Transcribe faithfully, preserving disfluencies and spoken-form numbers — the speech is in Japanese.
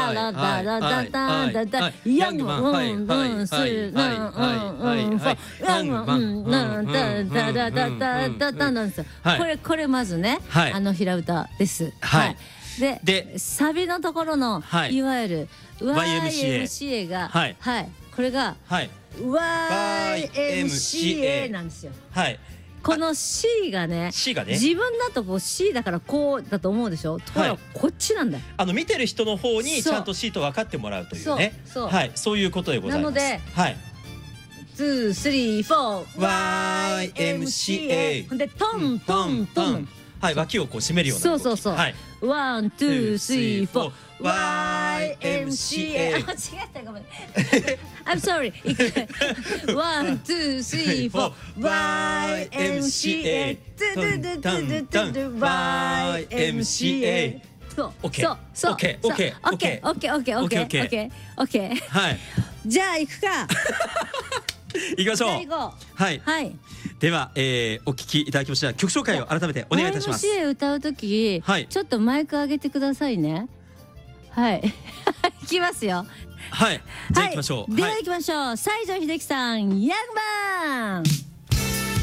ララダラダダダダヤンマンうんスーナンうんフォヤンマンうんナンダダダダダダダなんですよ。これこれまずねあの平歌です。はい。でサビのところのいわゆる ワイエムシーエー がはいこれが ワイエムシーエー なんですよ。はい。この C がね、自分だとこう C だからこうだと思うでしょ。ところがこっちなんだよ。 あの見てる人の方にちゃんと C と分かってもらうというね。はい、そういうことでございます。なので、はい。 ツー、スリー、フォー、 ワイエムシーエー。 でトントントン。 はい、脇をこう締めるような。 そうそうそう。ワン、ツー、スリー、フォー。ワイエムシーエー。あ、違ったごめん。I'm sorry。ワン、ツー、スリー、フォー。ワイエムシーエー。トントントントン。ワイエムシーエー。そう。 オッケー。 そう。 オッケー。オッケー。 オッケー。オッケー。オッケー。オッケー。オッケー。オッケー。オッケー。 はい。 じゃあ行くか。 行きましょう。はい。はい。では、えー、お聞きいただきました曲紹介を改めてお願いいたします。 ワイエムシーエー 歌うとき、はい、ちょっとマイク上げてくださいね。はい。いきますよ。 はい。じゃあ行きましょう。 では行きましょう。西城秀樹さん、ヤングマン。